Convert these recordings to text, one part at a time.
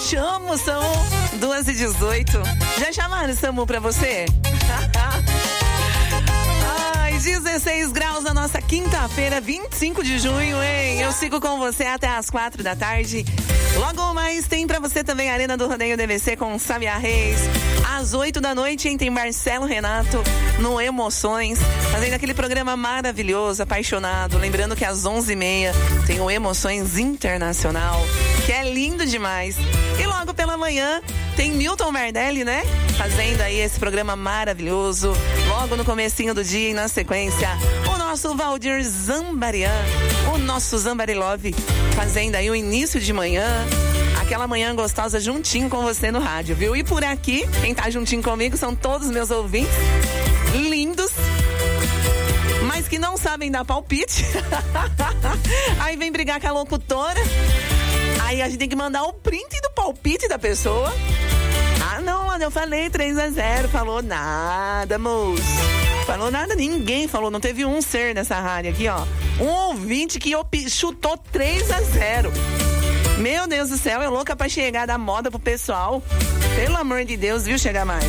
Chamo, Samu. 2h18. Já chamaram, Samu, pra você? 16 graus na nossa quinta-feira, 25 de junho, hein? Eu sigo com você até as 4 da tarde. Logo mais tem pra você também a Arena do Rodeio DVC com Samia Reis. Às 8 da noite, hein, tem Marcelo Renato no Emoções, fazendo aquele programa maravilhoso, apaixonado. Lembrando que às 11h30 tem o Emoções Internacional, que é lindo demais. E logo pela manhã tem Milton Mardelli, né? Fazendo aí esse programa maravilhoso. Logo no comecinho do dia e na sequência, o nosso Valdir Zambarian, o nosso Zambari Love, fazendo aí o início de manhã, aquela manhã gostosa juntinho com você no rádio, viu? E por aqui, quem tá juntinho comigo são todos meus ouvintes, lindos, mas que não sabem dar palpite. Aí vem brigar com a locutora. Aí a gente tem que mandar o print do palpite da pessoa. Ah, não, eu falei 3-0. Falou nada, moço. Falou nada, ninguém falou. Não teve um ser nessa rádio aqui, ó. Um ouvinte que chutou 3-0. Meu Deus do céu, é louca pra chegar da moda pro pessoal. Pelo amor de Deus, viu? Chegar mais.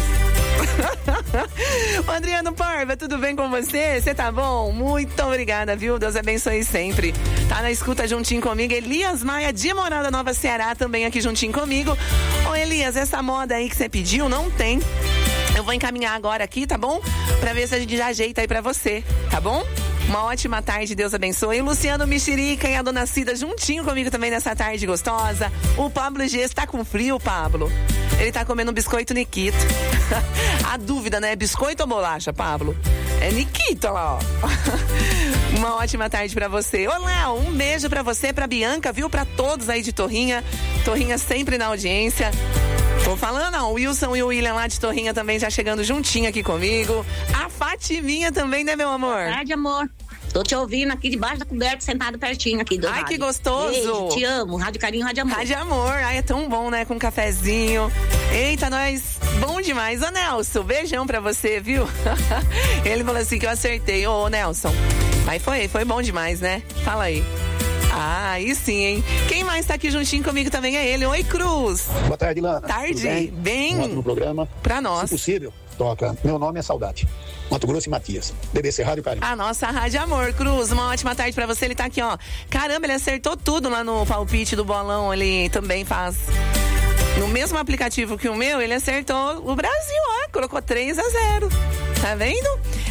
Adriano Parva, tudo bem com você? Você tá bom? Muito obrigada, viu? Deus abençoe sempre. Tá na escuta juntinho comigo. Elias Maia, de Morada Nova, Ceará, também aqui juntinho comigo. Ô Elias, essa moda aí que você pediu, não tem. Eu vou encaminhar agora aqui, tá bom? Pra ver se a gente já ajeita aí pra você, tá bom? Uma ótima tarde, Deus abençoe. E o Luciano Mexerica e a Dona Cida juntinho comigo também nessa tarde gostosa. O Pablo G está com frio, Pablo. Ele tá comendo um biscoito Nikito. A dúvida, né? Biscoito ou bolacha, Pablo? É Nikito, olha lá, ó. Uma ótima tarde pra você. Ô, Léo, um beijo pra você, pra Bianca, viu? Pra todos aí de Torrinha. Torrinha sempre na audiência. Tô falando, ó, o Wilson e o William lá de Torrinha também já chegando juntinho aqui comigo. A Fatiminha também, né, meu amor? Boa tarde, amor. Tô te ouvindo aqui debaixo da coberta, sentado pertinho aqui do rádio. Ai, que gostoso. Beijo, te amo. Rádio Carinho, Rádio Amor. Rádio Amor. Ai, é tão bom, né? Com um cafezinho. Eita, nós... Bom demais. Ô, Nelson, beijão pra você, viu? Ele falou assim que eu acertei. Ô, Nelson. Mas foi bom demais, né? Fala aí. Ah, aí sim, hein? Quem mais tá aqui juntinho comigo também é ele. Oi, Cruz. Boa tarde, Lana. Tarde. Bem. Um ótimo programa. Pra nós. Se possível, toca Meu Nome é Saudade. Mato Grosso e Matias. DBC Rádio Carinho. A nossa Rádio Amor, Cruz. Uma ótima tarde pra você. Ele tá aqui, ó. Caramba, ele acertou tudo lá no palpite do bolão. Ele também faz... No mesmo aplicativo que o meu, ele acertou o Brasil, ó. Colocou 3-0. Tá vendo?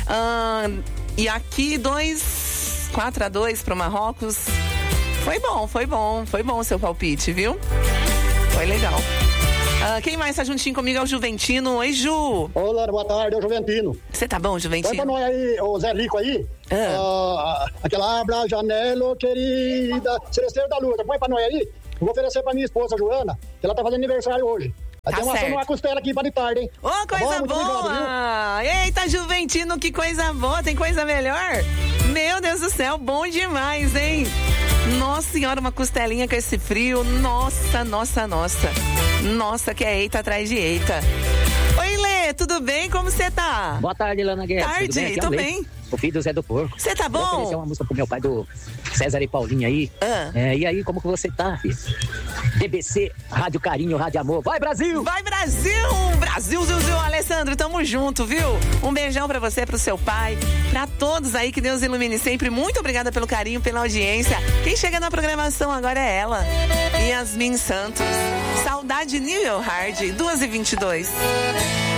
E aqui 4-2 pro Marrocos. Foi bom o seu palpite, viu? Foi legal. Quem mais tá juntinho comigo é o Juventino. Oi, Ju. Olá, boa tarde, é o Juventino. Você tá bom, Juventino? Põe pra nós aí, o Zé Rico aí. Aquela abra janela, querida. Celesteiro da Lua, põe pra nós aí. Eu vou oferecer pra minha esposa, Joana, que ela tá fazendo aniversário hoje. Tá tem uma costela aqui pra de tarde, hein? Ô, coisa boa! Obrigado, eita, Juventino, que coisa boa. Tem coisa melhor? Meu Deus do céu, bom demais, hein? Nossa senhora, uma costelinha com esse frio. Nossa. Nossa, que é eita atrás de eita. Oi, Lê, tudo bem? Como você tá? Boa tarde, Lana Guedes. Tarde, tô bem. O filho do Zé do Porco. Você tá bom? Vou oferecer uma música pro meu pai do César e Paulinho aí. E aí, como que você tá, filho? DBC, Rádio Carinho, Rádio Amor. Vai, Brasil! Vai, Brasil! Brasil, Zil, Alessandro, tamo junto, viu? Um beijão pra você, pro seu pai, pra todos aí, que Deus ilumine sempre. Muito obrigada pelo carinho, pela audiência. Quem chega na programação agora é ela, Yasmin Santos. Saudade nível hard, 2h22.